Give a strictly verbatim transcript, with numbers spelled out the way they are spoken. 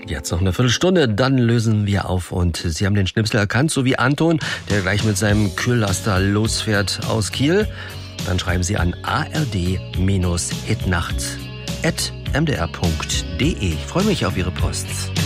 Jetzt noch eine Viertelstunde, dann lösen wir auf und Sie haben den Schnipsel erkannt, so wie Anton, der gleich mit seinem Kühllaster losfährt aus Kiel. Dann schreiben Sie an a r d hitnacht at m d r punkt d e. Ich freue mich auf Ihre Post.